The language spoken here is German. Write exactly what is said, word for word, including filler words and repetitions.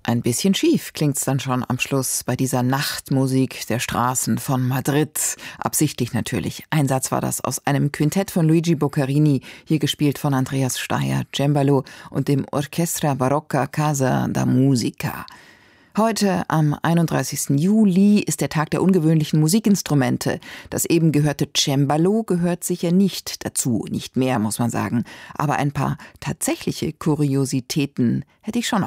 Ein bisschen schief klingt's dann schon am Schluss bei dieser Nachtmusik der Straßen von Madrid. Absichtlich natürlich. Ein Satz war das aus einem Quintett von Luigi Boccherini, hier gespielt von Andreas Steyer, Cembalo und dem Orchestra Barocca Casa da Musica. Heute, am einunddreißigsten Juli, ist der Tag der ungewöhnlichen Musikinstrumente. Das eben gehörte Cembalo gehört sicher nicht dazu, nicht mehr, muss man sagen. Aber ein paar tatsächliche Kuriositäten hätte ich schon